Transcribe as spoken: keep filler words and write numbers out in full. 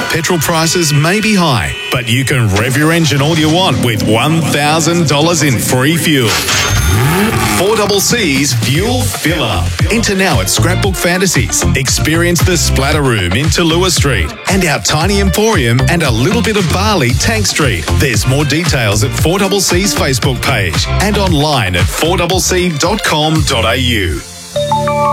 Petrol prices may be high, but you can rev your engine all you want with one thousand dollars in free fuel. four C C's Fuel Filler. Enter now at Scrapbook Fantasies. Experience the Splatter Room in Tallulah Street and our tiny emporium and a little bit of Bali, Tank Street. There's more details at four C C's Facebook page and online at four c c dot com dot a u.